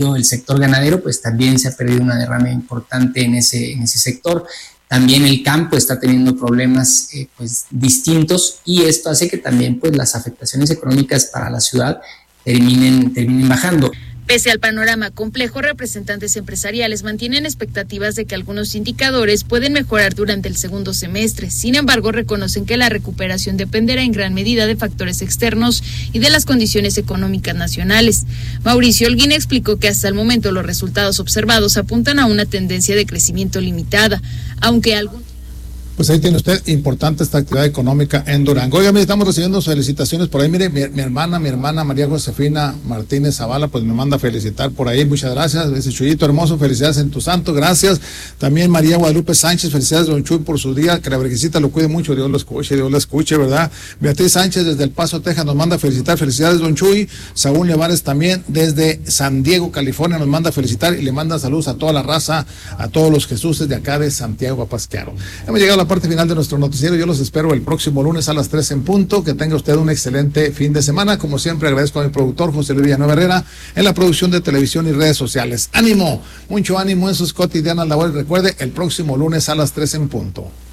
el sector ganadero, pues también se ha perdido una derrama importante en ese sector. También el campo está teniendo problemas pues distintos, y esto hace que también pues las afectaciones económicas para la ciudad terminen bajando. Pese al panorama complejo, representantes empresariales mantienen expectativas de que algunos indicadores pueden mejorar durante el segundo semestre. Sin embargo, reconocen que la recuperación dependerá en gran medida de factores externos y de las condiciones económicas nacionales. Mauricio Holguín explicó que hasta el momento los resultados observados apuntan a una tendencia de crecimiento limitada, aunque Pues ahí tiene usted, importante esta actividad económica en Durango. Oiga, estamos recibiendo felicitaciones por ahí. Mire, mi hermana María Josefina Martínez Zavala, pues me manda felicitar por ahí. Muchas gracias. Dice: Chuyito hermoso, felicidades en tu santo, gracias. También María Guadalupe Sánchez, felicidades don Chuy por su día, que la Virgencita lo cuide mucho, Dios lo escuche, ¿verdad? Beatriz Sánchez desde El Paso, Texas, nos manda felicitar, felicidades don Chuy. Saúl Nevares también desde San Diego, California, nos manda felicitar y le manda saludos a toda la raza, a todos los Jesuses de acá de Santiago Apasquearo. Hemos llegado a la parte final de nuestro noticiero. Yo los espero el próximo lunes a las 3 en punto. Que tenga usted un excelente fin de semana. Como siempre, agradezco a mi productor José Luis Villanueva Herrera en la producción de televisión y redes sociales. ¡Ánimo! Mucho ánimo en sus cotidianas labores. Recuerde, el próximo lunes a las 3 en punto.